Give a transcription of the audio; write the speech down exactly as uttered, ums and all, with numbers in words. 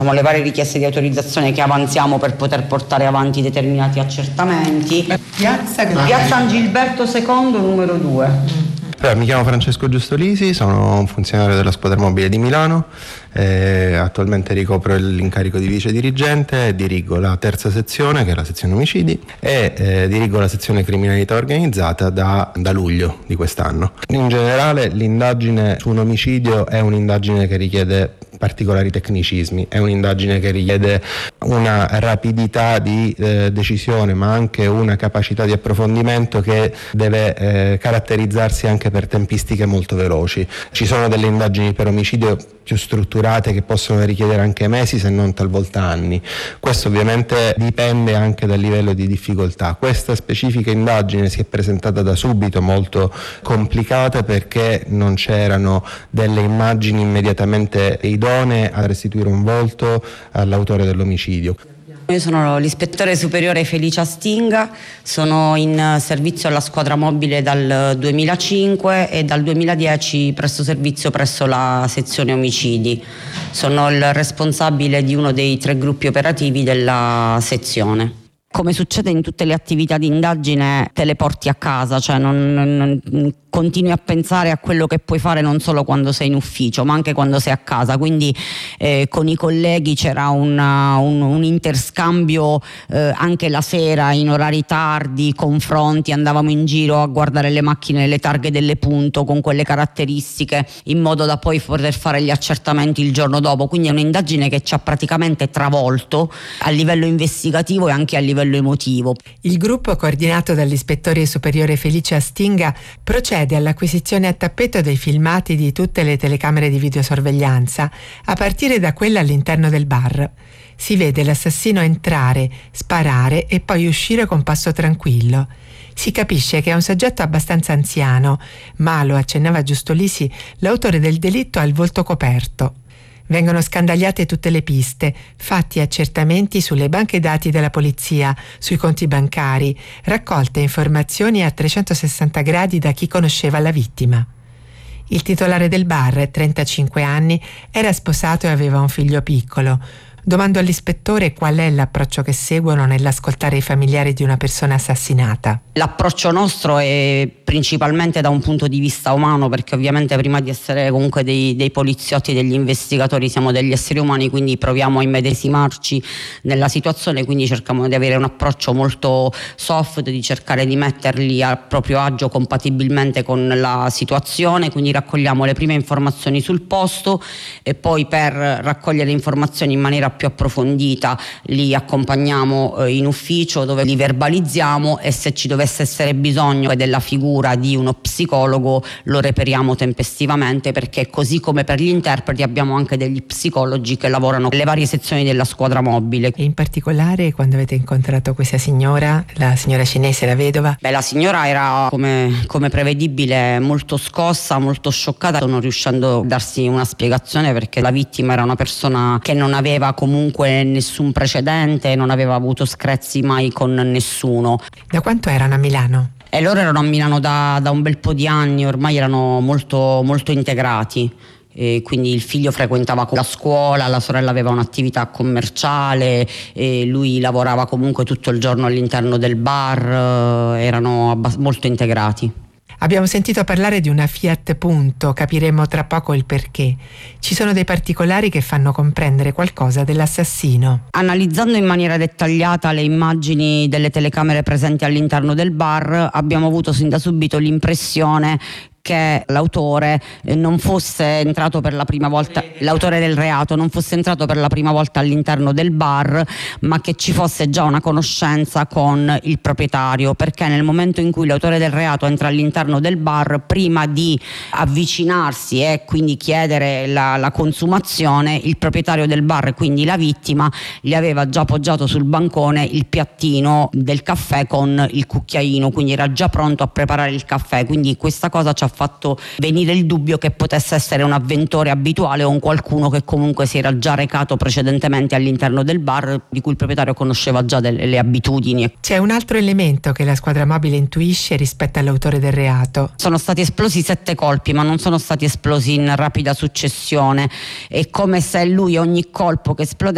Le varie richieste di autorizzazione che avanziamo per poter portare avanti determinati accertamenti. Piazza, Piazza San Gilberto secondo, numero due. Allora, mi chiamo Francesco Giustolisi, sono un funzionario della Squadra Mobile di Milano, eh, attualmente ricopro l'incarico di vice dirigente, dirigo la terza sezione, che è la sezione omicidi, e eh, dirigo la sezione criminalità organizzata da, da luglio di quest'anno. In generale l'indagine su un omicidio è un'indagine che richiede particolari tecnicismi, è un'indagine che richiede una rapidità di eh, decisione, ma anche una capacità di approfondimento che deve eh, caratterizzarsi anche per tempistiche molto veloci. Ci sono delle indagini per omicidio più strutturate che possono richiedere anche mesi, se non talvolta anni. Questo ovviamente dipende anche dal livello di difficoltà. Questa specifica indagine si è presentata da subito molto complicata perché non c'erano delle immagini immediatamente idonee a restituire un volto all'autore dell'omicidio. Io sono l'ispettore superiore Felicia Stinga, sono in servizio alla Squadra Mobile dal duemilacinque e dal duemiladieci presto servizio presso la sezione omicidi. Sono il responsabile di uno dei tre gruppi operativi della sezione. Come succede in tutte le attività di indagine, te le porti a casa, cioè non, non continui a pensare a quello che puoi fare non solo quando sei in ufficio ma anche quando sei a casa, quindi eh, con i colleghi c'era una, un, un interscambio eh, anche la sera in orari tardi, confronti, andavamo in giro a guardare le macchine, le targhe delle punto con quelle caratteristiche in modo da poi poter fare gli accertamenti il giorno dopo, quindi è un'indagine che ci ha praticamente travolto a livello investigativo e anche a livello emotivo. Il gruppo, coordinato dall'ispettore superiore Felicia Stinga, procede all'acquisizione a tappeto dei filmati di tutte le telecamere di videosorveglianza, a partire da quella all'interno del bar. Si vede l'assassino entrare, sparare e poi uscire con passo tranquillo. Si capisce che è un soggetto abbastanza anziano, ma, lo accennava Giustolisi, l'autore del delitto ha il volto coperto. Vengono scandagliate tutte le piste, fatti accertamenti sulle banche dati della polizia, sui conti bancari, raccolte informazioni a trecentosessanta gradi da chi conosceva la vittima. Il titolare del bar, trentacinque anni, era sposato e aveva un figlio piccolo. Domando all'ispettore qual è l'approccio che seguono nell'ascoltare i familiari di una persona assassinata. L'approccio nostro è principalmente da un punto di vista umano, perché ovviamente prima di essere comunque dei, dei poliziotti, degli investigatori, siamo degli esseri umani, quindi proviamo a immedesimarci nella situazione, quindi cerchiamo di avere un approccio molto soft, di cercare di metterli a proprio agio compatibilmente con la situazione, quindi raccogliamo le prime informazioni sul posto e poi per raccogliere informazioni in maniera più approfondita li accompagniamo eh, in ufficio, dove li verbalizziamo, e se ci dovesse essere bisogno della figura di uno psicologo lo reperiamo tempestivamente, perché così come per gli interpreti abbiamo anche degli psicologi che lavorano nelle varie sezioni della Squadra Mobile. E in particolare quando avete incontrato questa signora, la signora cinese, la vedova? Beh, la signora era come, come prevedibile molto scossa, molto scioccata, non riuscendo a darsi una spiegazione, perché la vittima era una persona che non aveva comunque nessun precedente, non aveva avuto screzi mai con nessuno. Da quanto erano a Milano? E loro erano a Milano da, da un bel po' di anni, ormai erano molto, molto integrati. E quindi il figlio frequentava la scuola, la sorella aveva un'attività commerciale e lui lavorava comunque tutto il giorno all'interno del bar, erano abbast- molto integrati. Abbiamo sentito parlare di una Fiat Punto, capiremo tra poco il perché. Ci sono dei particolari che fanno comprendere qualcosa dell'assassino. Analizzando in maniera dettagliata le immagini delle telecamere presenti all'interno del bar, abbiamo avuto sin da subito l'impressione che l'autore non fosse entrato per la prima volta, l'autore del reato non fosse entrato per la prima volta all'interno del bar, ma che ci fosse già una conoscenza con il proprietario, perché nel momento in cui l'autore del reato entra all'interno del bar, prima di avvicinarsi e quindi chiedere la, la consumazione, il proprietario del bar, quindi la vittima, gli aveva già appoggiato sul bancone il piattino del caffè con il cucchiaino, quindi era già pronto a preparare il caffè. Quindi questa cosa ci ha fatto venire il dubbio che potesse essere un avventore abituale o un qualcuno che comunque si era già recato precedentemente all'interno del bar, di cui il proprietario conosceva già delle, le abitudini. C'è un altro elemento che la Squadra Mobile intuisce rispetto all'autore del reato. Sono stati esplosi sette colpi, ma non sono stati esplosi in rapida successione. È come se lui ogni colpo che esplodeva